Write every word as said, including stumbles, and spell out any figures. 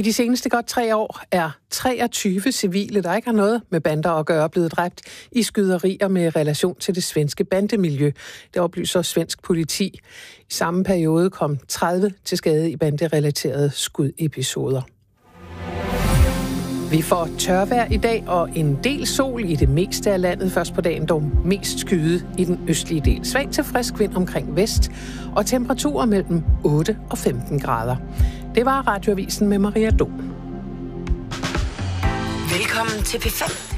I de seneste godt tre år er treogtyve civile, der ikke har noget med bander at gøre, blevet dræbt i skyderier med relation til det svenske bandemiljø. Det oplyser svensk politi. I samme periode kom tredive til skade i banderelaterede skudepisoder. Vi får tørvejr i dag og en del sol i det meste af landet. Først på dagen dog mest skyde i den østlige del. Svag til frisk vind omkring vest og temperaturer mellem otte og femten grader. Det var Radioavisen med Maria Dom. Velkommen til P fem.